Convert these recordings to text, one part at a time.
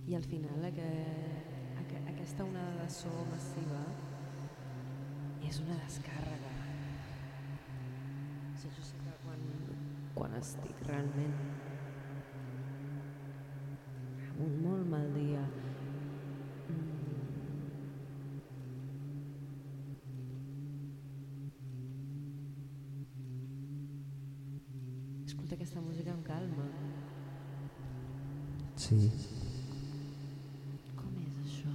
i al final aquesta onada de so massiva és una descàrrega. O sigui, jo sé que quan estic realment amb un molt mal dia escolta aquesta música amb calma. Sí. Com és això?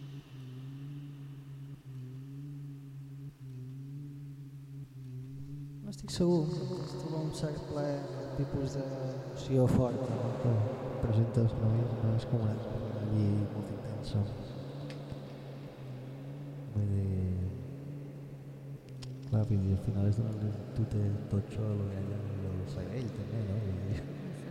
No estic segur, es troba un cert ple tipus d'emoció forta que presenta els nois, no és com una allí molt intensa. Vull dir, clar, vull dir, al final és donar-li tot això a l'orella i al cervell també, no? Vull dir.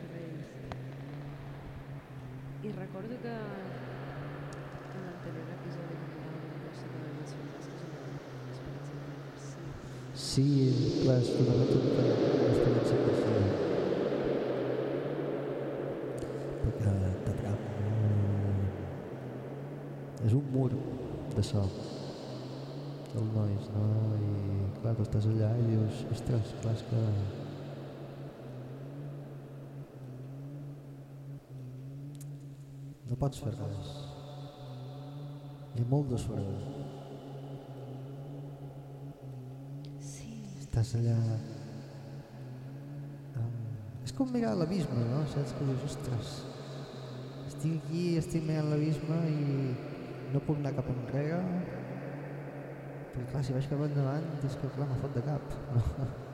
I recordo que en l'anterior episodi que miràvem no sé què més fantàstiques una experiència immersiva. Sí, clar, és totalment una experiència immersiva. Perquè t'atrapa. És un mur de so dels nois, no? I clar, tu estàs allà i dius, ostres, clar, és que no pots fer res. Hi ha molt de soroll. Sí. Estàs allà... és com mirar l'abisme, no? Saps que dius, ostres, estic aquí, estic mirant l'abisme i no puc anar cap enrere perquè clar, si vaig cap endavant és que clar, me fot de cap.